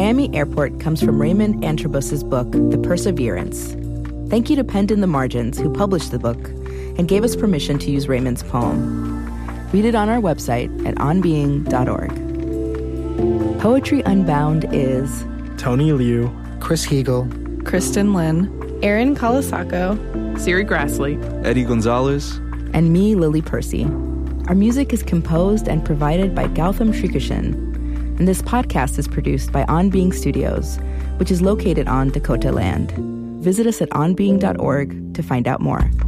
Miami Airport comes from Raymond Antrobus's book, The Perseverance. Thank you to Penned in the Margins, who published the book and gave us permission to use Raymond's poem. Read it on our website at onbeing.org. Poetry Unbound is Tony Liu, Chris Heagle, Kristen Lynn, Aaron Kalasako, Siri Grassley, Eddie Gonzalez, and me, Lily Percy. Our music is composed and provided by Gautam Srikishan, and this podcast is produced by On Being Studios, which is located on Dakota land. Visit us at onbeing.org to find out more.